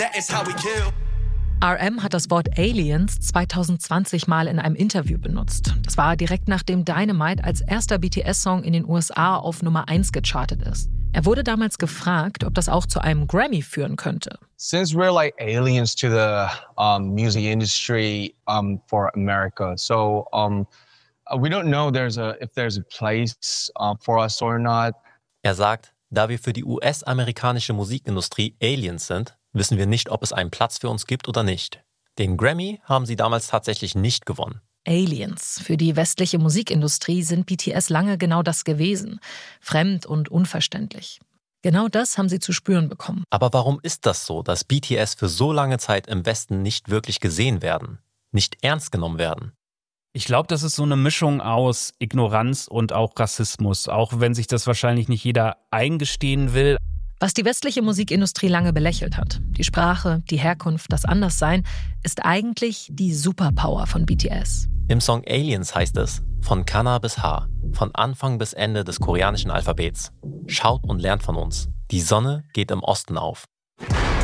That is how we kill. RM hat das Wort Aliens 2020 mal in einem Interview benutzt. Das war direkt nachdem Dynamite als erster BTS-Song in den USA auf Nummer 1 gechartet ist. Er wurde damals gefragt, ob das auch zu einem Grammy führen könnte. Since we're like aliens to the music industry for America, so we don't know if there's a place for us or not. Er sagt, da wir für die US-amerikanische Musikindustrie Aliens sind, wissen wir nicht, ob es einen Platz für uns gibt oder nicht. Den Grammy haben sie damals tatsächlich nicht gewonnen. Aliens. Für die westliche Musikindustrie sind BTS lange genau das gewesen. Fremd und unverständlich. Genau das haben sie zu spüren bekommen. Aber warum ist das so, dass BTS für so lange Zeit im Westen nicht wirklich gesehen werden, nicht ernst genommen werden? Ich glaube, das ist so eine Mischung aus Ignoranz und auch Rassismus, auch wenn sich das wahrscheinlich nicht jeder eingestehen will. Was die westliche Musikindustrie lange belächelt hat, die Sprache, die Herkunft, das Anderssein, ist eigentlich die Superpower von BTS. Im Song Aliens heißt es, von Kana bis H, von Anfang bis Ende des koreanischen Alphabets. Schaut und lernt von uns. Die Sonne geht im Osten auf.